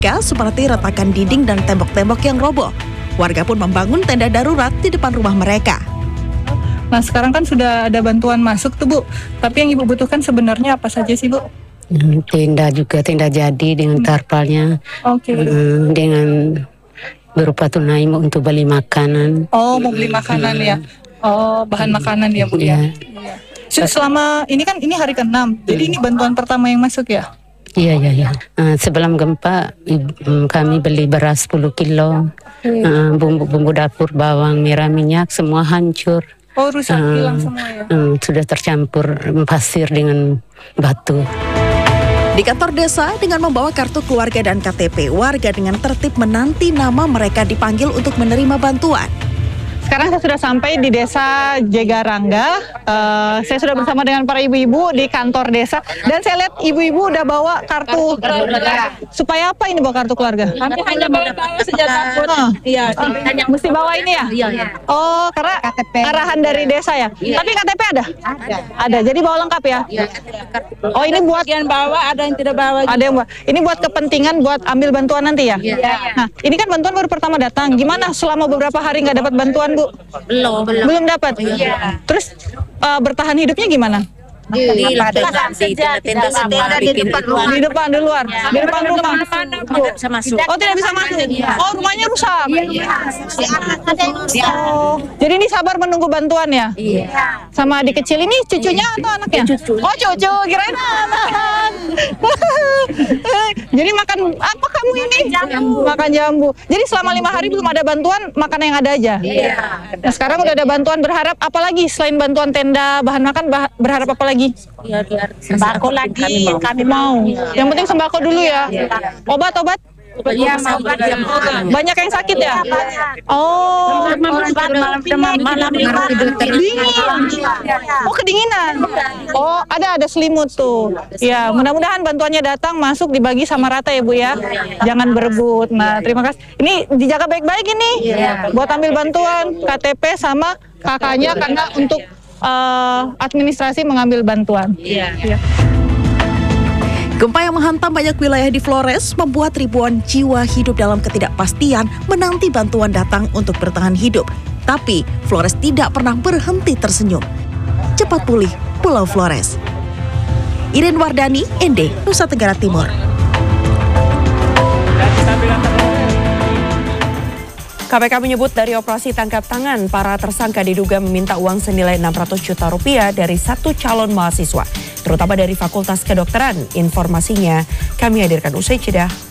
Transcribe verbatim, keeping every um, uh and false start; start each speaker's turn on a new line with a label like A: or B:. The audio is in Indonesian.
A: seperti retakan dinding dan tembok-tembok yang roboh. Warga pun membangun tenda darurat di depan rumah mereka.
B: Nah, sekarang kan sudah ada bantuan masuk tuh, Bu. Tapi yang Ibu butuhkan sebenarnya apa saja sih, Bu?
C: Hmm, tenda juga, tenda jadi dengan tarpalnya.
B: Oke. Okay.
C: Hmm, dengan berupa tunai untuk beli makanan.
B: Oh, mau beli makanan ya. Oh, bahan makanan ya, Bu ya. Iya. Selama ini kan ini hari keenam. Jadi ini bantuan pertama yang masuk ya?
C: Iya, iya, iya. Uh, sebelum gempa um, kami beli beras sepuluh kilo, uh, bumbu-bumbu dapur, bawang, merah, minyak, semua hancur.
B: Oh, rusak, uh, hilang semua ya?
C: Um, sudah tercampur pasir dengan batu.
A: Di kantor desa, dengan membawa kartu keluarga dan K T P, warga dengan tertib menanti nama mereka dipanggil untuk menerima bantuan.
B: Sekarang saya sudah sampai di desa Jegarangga. Uh, saya sudah bersama dengan para ibu-ibu di kantor desa. Dan saya lihat ibu-ibu udah bawa kartu. Supaya apa ini bawa kartu keluarga?
D: Kami hanya bawa sejak takut. Iya,
B: mesti bawa ini ya?
D: Iya, iya.
B: Oh, karena K T P. Arahan dari desa ya? Iya. Tapi K T P ada?
D: Ada.
B: Ada, jadi bawa lengkap ya?
D: Iya.
B: Oh, ini buat
D: yang bawa, ada yang tidak bawa.
B: Ada yang bawa. Ini buat kepentingan buat ambil bantuan nanti ya?
D: Iya.
B: Nah, ini kan bantuan baru pertama datang. Gimana selama beberapa hari nggak dapat bantuan, Bu?
D: Belum, belum.
B: Belum dapat?
D: Iya.
B: Terus uh, bertahan hidupnya gimana?
D: Di tenda-tenda semua di depan rumah.
B: Di depan, di luar? Di depan rumah?
D: Tidak bisa masuk.
B: Oh, tidak bisa masuk? Oh, rumahnya rusak? Oh, jadi ini sabar menunggu bantuan ya?
D: Iya.
B: Sama adik kecil ini cucunya atau anaknya?
D: Cucu.
B: Oh, cucu, kirain anak. Jadi makan apa kamu ini?
D: Jambu.
B: Makan jambu. Jadi selama lima hari belum ada bantuan, makan yang ada aja?
D: Iya.
B: Nah, sekarang udah ada bantuan, berharap apa lagi? Selain bantuan tenda, bahan makan, bah berharap apa lagi?
D: Iya, biar sembako lagi.
B: Kami mau. Yang penting sembako dulu ya. Obat-obat?
D: Iya, mau
B: Banyak yang sakit ya? Oh,
D: malam
B: dingin. Oh, kedinginan. Oh, ada ada selimut tuh. Ya, mudah-mudahan bantuannya datang, masuk, dibagi sama rata ya, Bu ya. Jangan berebut. Nah, terima kasih. Ini dijaga baik-baik ini. Buat ambil bantuan K T P sama kakaknya karena untuk Uh, administrasi mengambil bantuan.
D: Iya.
B: Ya.
A: Gempa yang menghantam banyak wilayah di Flores membuat ribuan jiwa hidup dalam ketidakpastian menanti bantuan datang untuk bertahan hidup. Tapi Flores tidak pernah berhenti tersenyum. Cepat pulih Pulau Flores. Iren Wardani, N D, Nusa Tenggara Timur.
E: K P K menyebut dari operasi tangkap tangan, para tersangka diduga meminta uang senilai enam ratus juta rupiah dari satu calon mahasiswa, terutama dari Fakultas Kedokteran. Informasinya kami hadirkan usai jeda.